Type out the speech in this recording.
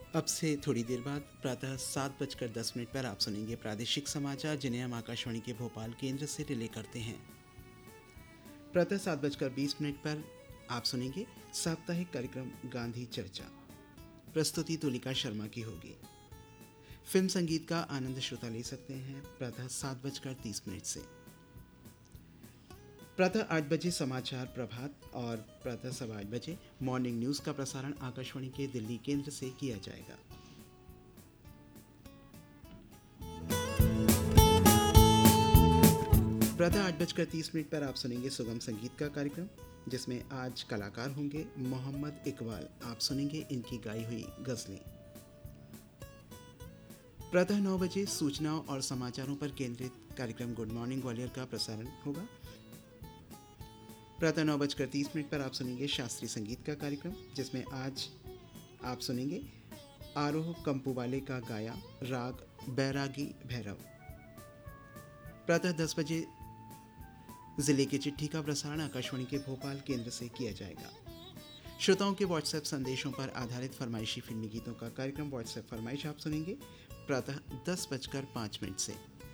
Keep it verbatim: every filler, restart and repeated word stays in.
अब से थोड़ी देर बाद प्रातः सात बजकर दस मिनट पर आप सुनेंगे प्रादेशिक समाचार, जिन्हें हम आकाशवाणी के भोपाल केंद्र से रिले करते हैं। प्रातः सात बजकर बीस मिनट पर आप सुनेंगे साप्ताहिक कार्यक्रम गांधी चर्चा। प्रस्तुति तुलिका शर्मा की होगी। फिल्म संगीत का आनंद श्रोता ले सकते हैं प्रातः सात बजकर तीस मिनट से। प्रातः आठ बजे समाचार प्रभात और प्रातः सवा आठ बजे मॉर्निंग न्यूज़ का प्रसारण आकाशवाणी के दिल्ली केंद्र से किया जाएगा। प्रातः आठ बजकर तीस मिनट पर आप सुनेंगे सुगम संगीत का कार्यक्रम, जिसमें आज कलाकार होंगे मोहम्मद इकबाल। आप सुनेंगे इनकी गाई हुई गज़लें। प्रातः नौ बजे सूचनाओं और समाचारों पर केंद्रित कार्यक्रम गुड मॉर्निंग ग्वालियर का प्रसारण होगा। प्रातः नौ बजकर तीस मिनट पर आप सुनेंगे शास्त्रीय संगीत का कार्यक्रम, जिसमें आज आप सुनेंगे आरोह कंपुवाले का गाया राग बैरागी भैरव। प्रातः दस बजे जिले की चिट्ठी का प्रसारण आकाशवाणी के भोपाल केंद्र से किया जाएगा। श्रोताओं के व्हाट्सएप संदेशों पर आधारित फरमाइशी फिल्मी गीतों का कार्यक्रम व्हाट्सएप फरमाइश आप सुनेंगे प्रातः दस बजकर पाँच मिनट से।